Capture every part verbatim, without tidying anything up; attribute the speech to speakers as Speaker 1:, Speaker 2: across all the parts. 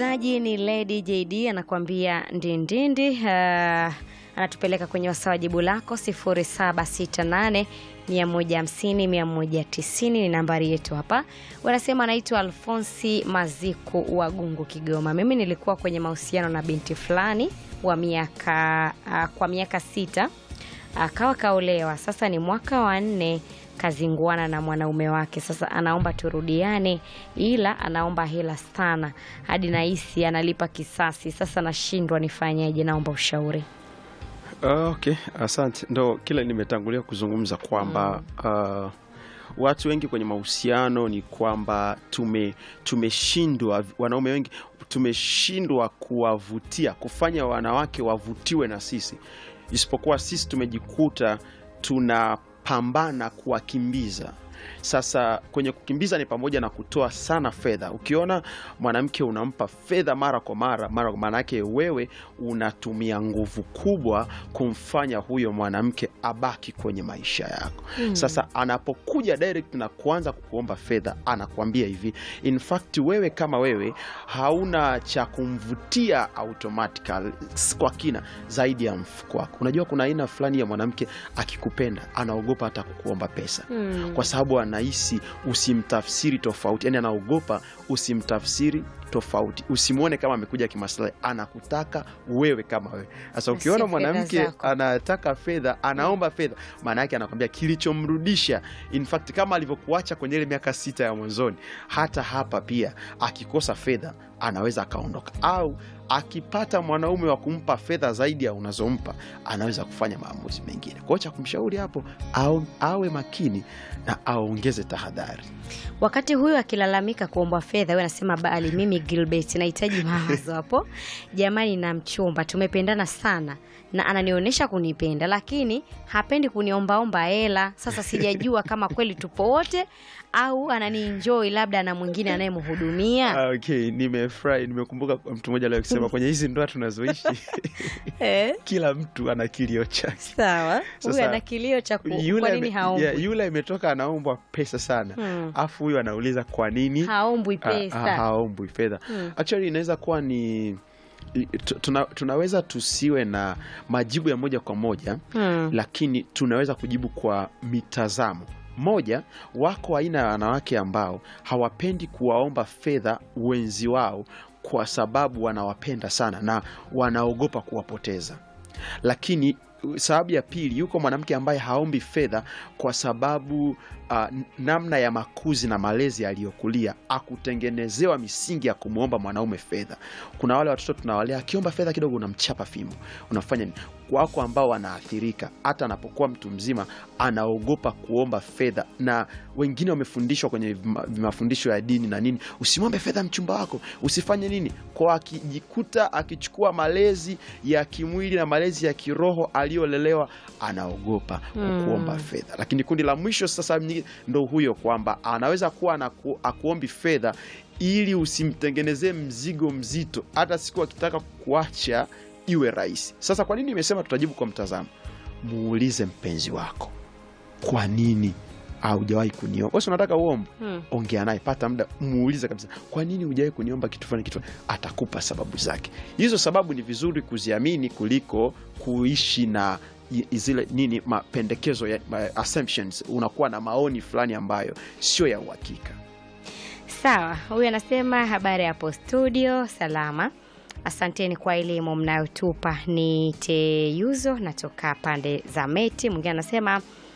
Speaker 1: msikilizaji ni Lady J D anakuambia ndindindi. Uh, anatupeleka kwenye wasawa jibu lako sifuri saba sita nane mia moja hamsini mia moja tisini ni nambari yetu hapa. Wanasema anaitwa Alfonsi Maziku wa Gungu Kigoma. Mimi nilikuwa kwenye mahusiano na binti fulani wa miaka uh, kwa miaka sita. Akawa uh, kaolewa. Sasa ni mwaka wa nne kazinguana na mwanaume wake. Sasa anaomba turudiane, ila anaomba hela sana hadi nahisi analipa kisasi. Sasa nashindwa nifanyaje, naomba ushauri.
Speaker 2: Uh, okay, asante. Ndo kila nimetangulia kuzungumza kwamba mm. uh, watu wengi kwenye mahusiano ni kwamba tume tumeshindwa, wanaume wengi tumeshindwa kuwavutia, kufanya wanawake wavutiwe na sisi. Isipokuwa sisi tumejikuta tunapambana kuwakimbiza. Sasa kwenye kukimbiza ni pamoja na kutoa sana fedha. Ukiona mwanamke unampa fedha mara kwa mara, mara maana yake wewe unatumia nguvu kubwa kumfanya huyo mwanamke abaki kwenye maisha yako. Hmm. Sasa anapokuja direct na kuanza kukuomba fedha, anakuambia hivi, in fact wewe kama wewe hauna cha kumvutia automatically kwa kina zaidi ya mfuko wako. Unajua kuna aina fulani ya mwanamke akikupenda anaogopa hata kukuomba pesa. Hmm. Kwa sababu anahisi usimtafsiri tofauti, yani anaogopa usimtafsiri tofauti, usimuone kama amekuja kimaslahi, anakutaka wewe kama wewe. Sasa ukiona mwanamke anataka fedha, anaomba fedha, maana yake anakuambia kilichomrudisha, in fact kama alivyokuacha kwenye ile miaka sita ya mwanzoni, hata hapa pia akikosa fedha anaweza kaondoka, au akipata mwanaume wa kumpa fedha zaidi ya unazompa anaweza kufanya maamuzi mengine. Kwa cha kumshauri hapo au awe makini na aongeze tahadhari.
Speaker 1: Wakati huyu akilalamika kuomba fedha, wewe unasema bali mimi Gilbert nahitaji mawazo hapo. Jamani, na mchumba tumependana sana na ananionyesha kunipenda, lakini hapendi kuniombaomba hela. Sasa sijajua kama kweli tupo wote au ananienjoy labda na mwingine anayemhudumia.
Speaker 2: Okay, nimefurahi, nimekumbuka mtu mmoja leo akisema kwenye hizi ndoa tunazoishi eh, kila mtu ana kilio chake.
Speaker 1: Sawa. Huyu ana kilio cha kwa nini haombwi?
Speaker 2: Yeah, yule imetoka anaombwa pesa sana. Hmm. Afu huyu anauliza kwa nini
Speaker 1: haombwi pesa?
Speaker 2: Ha, ha, haombwi fedha. Hmm. Actually inaweza kuwa ni Tuna, tunaweza tusiwe na majibu ya moja kwa moja. Hmm. Lakini tunaweza kujibu kwa mitazamo. Moja, wako aina ya wanawake ambao hawapendi kuwaomba fedha wenzi wao kwa sababu wanawapenda sana na wanaogopa kuwapoteza. Lakini sababu ya pili, yuko mwanamke ambaye haombi fedha kwa sababu uh, namna ya makuzi na malezi aliyokulia akutengenezewa misingi ya kumuomba mwanaume fedha. Kuna wale watoto tunawalea, akiomba fedha kidogo unamchapa fimbo, unafanya nini? Wako ambao wanaathirika, hata anapokuwa mtu mzima anaogopa kuomba fedha. Na wengine wamefundishwa kwenye mafundisho ya dini na nini, usimwombe fedha mchumba wako, usifanye nini, kwa akijikuta akichukua malezi ya kimwili na malezi ya kiroho aliyolelewa anaogopa hmm. kuomba fedha. Lakini kundi la mwisho sasa ndo huyo kwamba anaweza kuwa anaku, akuombi fedha ili usimtengenezee mzigo mzito, hata siku akitaka kuacha iwe rahisi. Sasa kwa nini nimesema tutajibu kwa mtazamo? Muulize mpenzi wako, kwa nini haujawahi kuniomba? Wewe unataka uombe? Hmm. Ongea naye, pata muda, muulize kabisa, kwa nini hujawahi kuniomba kitu fulani kitu? Atakupa sababu zake. Hizo sababu ni vizuri kuziamini kuliko kuishi na zile nini mapendekezo ya assumptions. Unakuwa na maoni fulani ambayo sio ya uhakika.
Speaker 1: Sawa, huyu anasema habari hapo studio, salama. Asanteni kwa elimu mnayotupa. Ni Teyuzo natoka pande za Meti. Mwingine anasema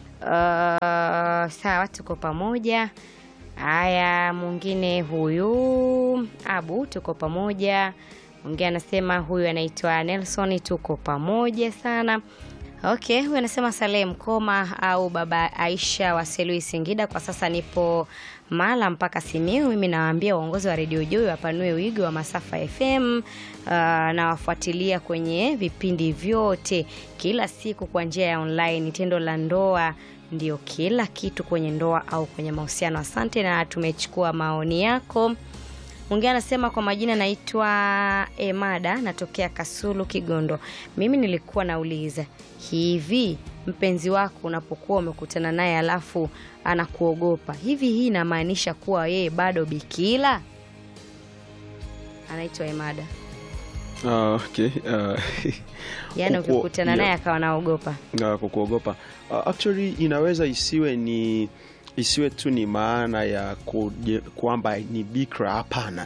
Speaker 1: uh, sawa tuko pamoja. Haya, mwingine huyu Abu tuko pamoja. Mwingine anasema huyu anaitwa Nelson tuko pamoja sana. Okay, huyu anasema Salem Koma au baba Aisha wa Selui Singida. Kwa sasa nipo Mala mpaka Simiyu. Mimi nawaambia uongozi wa Radio Joy wapanue wigo wa masafa F M uh, na wafuatilia kwenye vipindi vyote kila siku kwa njia ya online. Tendo la ndoa ndio kila kitu kwenye ndoa au kwenye mahusiano. Asante na tumechukua maoni yako. Mwingine anasema kwa majina naitwa Emada natokea Kasulu Kigondo. Mimi nilikuwa nauliza hivi, mpenzi wako unapokuwa umekutana naye alafu anakuogopa, hivi hii inamaanisha kuwa yeye bado bikila? anaitwa Emada.
Speaker 2: Uh, okay. Uh,
Speaker 1: Yaani ukikutana naye akawa naogopa.
Speaker 2: Uh, kukuogopa. Uh, actually inaweza isiwe ni isiwe tu ni maana ya kwamba ni bikra, hapana.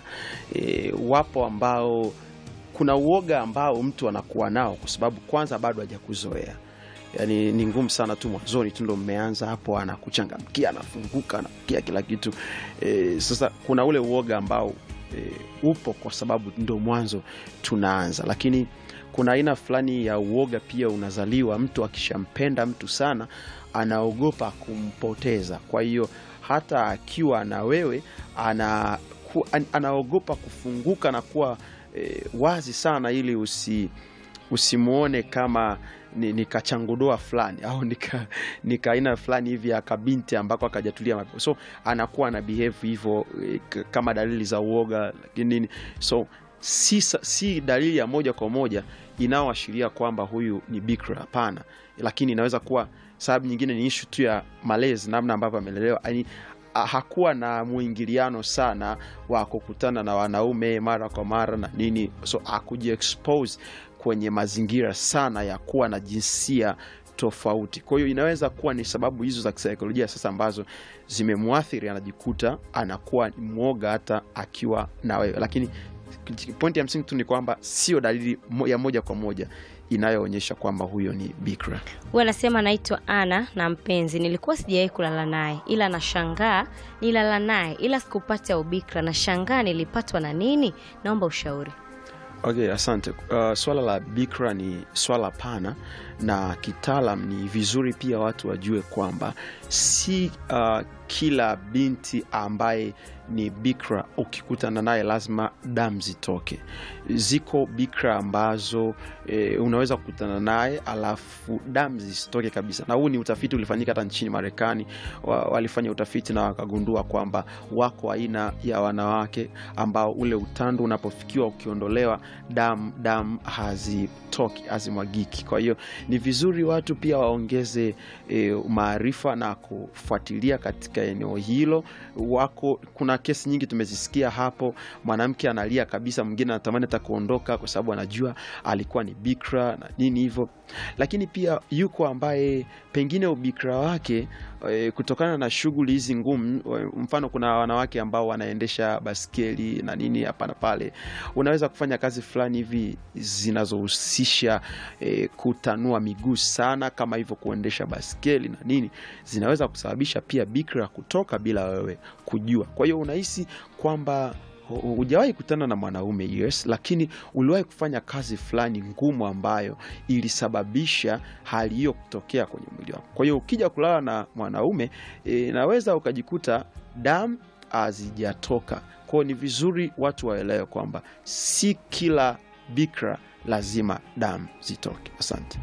Speaker 2: E, wapo ambao kuna uoga ambao mtu anakuwa nao kwa sababu kwanza bado hajakuzoea. Yaani ni ngumu sana tu mwanzoni tu ndo mmeanza hapo anakuchangamkia, anafunguka, anakia kila kitu. E, sasa kuna ule uoga ambao e, upo kwa sababu ndo mwanzo tunaanza. Lakini kuna aina fulani ya uoga pia unazaliwa mtu akishampenda mtu sana anaogopa kumpoteza. Kwa hiyo hata akiwa na wewe ana ku, an, anaogopa kufunguka na kuwa e, wazi sana ili usi usimuone kama ni, ni kachangudoa fulani au nika nika aina fulani hivi ya kabinti ambako akajatulia mapema. So anakuwa na behave hivyo e, kama dalili za uoga. Lakini so si, si dalili ya moja kwa moja inaoashiria kwamba huyu ni bikra, hapana. Lakini inaweza kuwa sababu nyingine ni issue tu ya malezi, namna ambavyo amelelewa. Yaani hakuwa na muingiliano sana wa kukutana na wanaume mara kwa mara na nini, so akujiexpose kwenye mazingira sana ya kuwa na jinsia tofauti. Kwa hiyo inaweza kuwa ni sababu hizo za kisaikolojia sasa ambazo zimemuathiri, anajikuta anakuwa mwoga hata akiwa na wewe. Lakini pointi ya msingi tu ni kwamba sio dalili ya moja kwa moja inayoonyesha kwamba huyo ni bikra.
Speaker 1: Wewe anasema naitwa Ana na mpenzi nilikuwa sijawahi kulala naye ila nashangaa nilala naye ila sikupata ubikra, nashangaa nilipatwa na nini? Naomba ushauri.
Speaker 2: Okay, asante. Uh, swala la bikra ni swala pana na kitaalam ni vizuri pia watu wajue kwamba si uh, kila binti ambaye ni bikra ukikutana naye lazima damu zitoke. Ziko bikra ambazo e, unaweza kukutana naye alafu damu zisitoke kabisa. Na huu ni utafiti ulifanyika hata nchini Marekani. Walifanya utafiti na wakagundua kwamba wako aina ya wanawake ambao ule utando unapofikiwa ukiondolewa damu damu hazitoki, hazimwagiki. Kwa hiyo ni vizuri watu pia waongeze e, maarifa na kufuatilia katika eneo hilo. Wako kuna kesi nyingi tumezisikia hapo, mwanamke analia kabisa, mwingine anatamani hata kuondoka kwa sababu anajua alikuwa ni bikra na nini hivyo. Lakini pia yuko ambaye pengine ubikra wake e, kutokana na shughuli hizi ngumu, mfano kuna wanawake ambao wanaendesha baskeli na nini hapa na pale, unaweza kufanya kazi fulani hivi zinazohusisha e, kutanua miguu sana kama hivyo kuendesha baskeli na nini, zinaweza kusababisha pia bikra kutoka bila wewe kujua. Kwa hiyo unahisi kwamba hujawahi kutana na mwanaume, yes, lakini uliwahi kufanya kazi fulani ngumu ambayo ilisababisha hali hiyo kutokea kwenye mwili wako. Kwa hiyo ukija kulala na mwanaume e, naweza ukajikuta damu hazijatoka. Kwa hiyo ni vizuri watu waelewe kwamba si kila bikra lazima damu zitoke. Asante.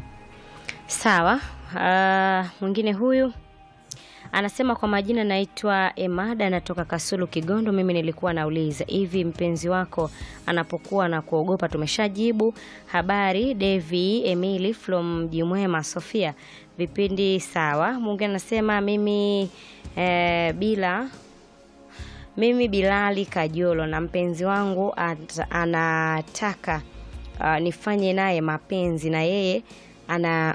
Speaker 1: Sawa. Uh, mwingine huyu anasema kwa majina naitwa Emada, natoka Kasulu Kigondo. Mimi nilikuwa nauliza hivi, mpenzi wako anapokuwa na kuogopa? Tumeshajibu. Habari Devi Emily from Jimwema Sofia, vipindi sawa. Mwingine anasema mimi eh, bila mimi Bilali Kajolo na mpenzi wangu at, anataka uh, nifanye naye mapenzi na yeye ana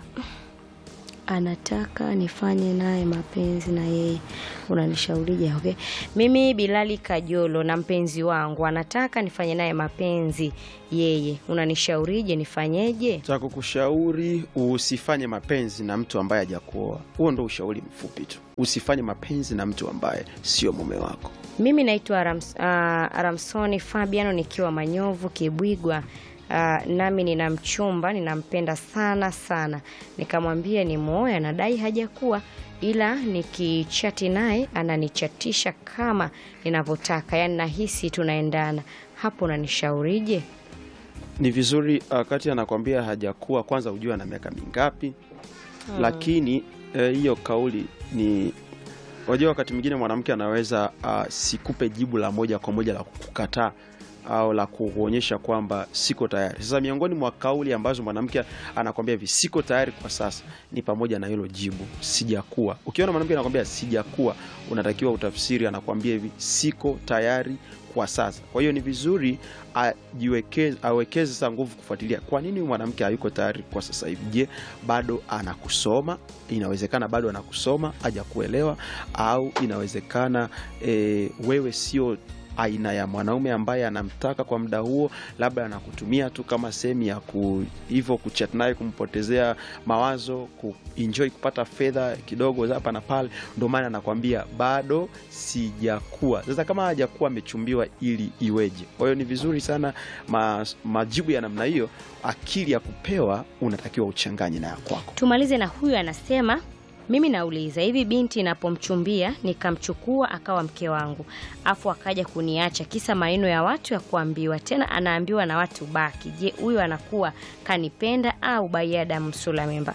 Speaker 1: anataka nifanye naye mapenzi na yeye, unanishaurije? Okay, mimi Bilali Kajolo na mpenzi wangu anataka nifanye naye mapenzi yeye, unanishaurije, nifanyeje?
Speaker 2: Cha kukushauri, usifanye mapenzi na mtu ambaye hajakuoa. Huo ndio ushauri mfupi tu. Usifanye mapenzi na mtu ambaye sio mume wako.
Speaker 1: Mimi naitwa Arams, uh, Aramsoni Fabiano nikiwa Manyovu Kibwigwa. Uh, nami nina mchumba, ninampenda sana sana. Nikamwambia ni muoe, anadai hajakuwa, ila nikichati naye ananichatisha kama ninavyotaka, yani nahisi tunaendana. Hapo unanishaurije?
Speaker 2: Ni vizuri wakati uh, anakuambia hajakuwa, kwanza ujue na miaka mingapi. hmm. Lakini hiyo uh, kauli ni wajua, wakati mwingine mwanamke anaweza uh, sikupe jibu la moja kwa moja la kukataa au la kuonyesha kwamba siko tayari. Sasa miongoni mwa kauli ambazo mwanamke anakwambia hivi siko tayari kwa sasa ni pamoja na hilo jibu sijakuwa. Ukiona mwanamke anakwambia sijakuwa, unatakiwa utafsiri anakwambia hivi siko tayari kwa sasa. Kwa hiyo ni vizuri ajiwekeze awekeze sasa nguvu kufuatilia kwa nini mwanamke hayuko tayari kwa sasa hivi. Je, bado anakusoma? Inawezekana bado anakusoma hajakuelewa, au inawezekana e, wewe sio aina ya mwanaume ambaye anamtaka kwa muda huo, labda anakutumia tu kama sehemu ya ku hivyo kuchat naye, kumpotezea mawazo, kuenjoy kupata fedha kidogo hapa na pale. Ndio maana anakuambia bado sijakuwa. Sasa kama hajakuwa amechumbiwa ili iweje? Kwa hiyo ni vizuri sana ma, majibu ya namna hiyo, akili ya kupewa unatakiwa uchanganye na ya kwako.
Speaker 1: Tumalize na huyu anasema, mimi nauliza hivi, binti napomchumbia nikamchukua akawa mke wangu, afu akaja kuniacha kisa maneno ya watu ya kuambiwa, tena anaambiwa na watu baki. Je, huyu anakuwa kanipenda au bayada msula memba?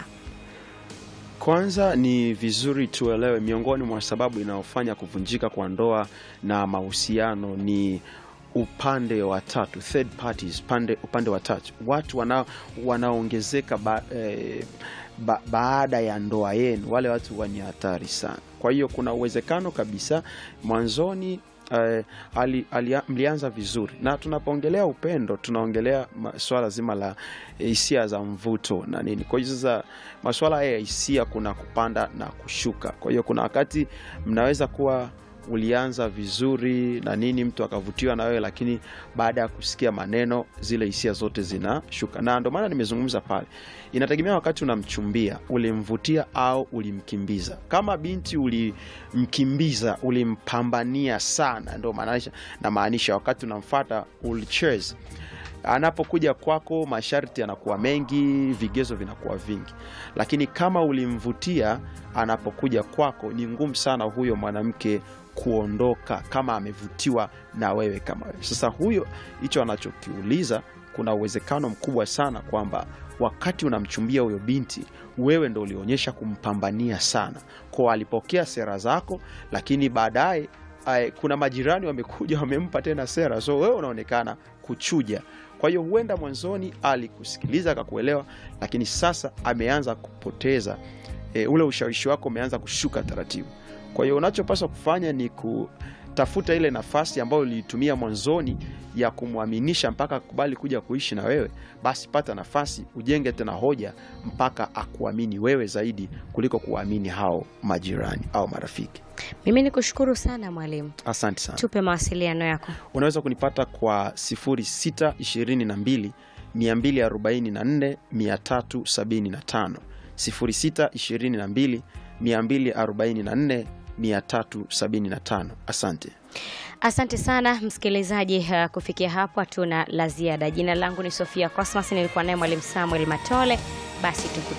Speaker 2: Kwanza ni vizuri tuelewe miongoni mwa sababu inayofanya kuvunjika kwa ndoa na mahusiano ni upande wa tatu, third parties, pande, upande wa tatu. Watu wana, wanaongezeka ba, eh, ba, baada ya ndoa yenu. Wale watu ni hatari sana. Kwa hiyo kuna uwezekano kabisa mwanzoni Uh, ali, ali, mlianza vizuri, na tunapoongelea upendo tunaongelea swala zima la hisia za mvuto na nini. Kwa hiyo sasa masuala ya hisia kuna kupanda na kushuka. Kwa hiyo kuna wakati mnaweza kuwa ulianza vizuri na nini, mtu akavutiwa na wewe, lakini baada ya kusikia maneno zile hisia zote zinashuka. Na ndio maana nimezungumza pale, inategemea wakati unamchumbia ulimvutia au ulimkimbiza. Kama binti ulimkimbiza, ulimpambania sana, ndio maanisha na maanisha wakati unamfuata ulicheze. Anapokuja kwako masharti yanakuwa mengi, vigezo vinakuwa vingi. Lakini kama ulimvutia, anapokuja kwako ni ngumu sana huyo mwanamke kuondoka kama amevutiwa na wewe kama wewe. Sasa huyo hicho anachokiuliza, kuna uwezekano mkubwa sana kwamba wakati unamchumbia huyo binti, wewe ndio ulionyesha kumpambania sana. Kwa alipokea sera zako, lakini baadaye kuna majirani wamekuja wamempa tena sera, so wewe unaonekana kuchuja. Kwa hiyo huenda mwanzoni alikusikiliza akakuelewa, lakini sasa ameanza kupoteza e, ule ushawishi wako umeanza kushuka taratibu. Kwa hiyo unachopaswa kufanya ni kutafuta ile nafasi ambayo ulitumia mwanzoni ya kumwaminisha mpaka akubali kuja kuishi na wewe. Basi pata nafasi ujenge tena hoja mpaka akuamini wewe zaidi kuliko kuamini hao majirani au marafiki.
Speaker 1: Mimi nikushukuru sana mwalimu.
Speaker 2: Asante sana.
Speaker 1: Tupe mawasiliano yako.
Speaker 2: Unaweza kunipata kwa sifuri sita ishirini na mbili mia mbili arobaini na nne mia tatu sabini na tano, sifuri sita ishirini na mbili mia mbili arobaini na nne mia tatu sabini na tano. Asante.
Speaker 1: Asante sana msikilizaji, uh, kufikia hapo hatuna la ziada. Jina langu ni Sofia Cosmas, nilikuwa naye mwalimu Samuel Matole. Basi tukutane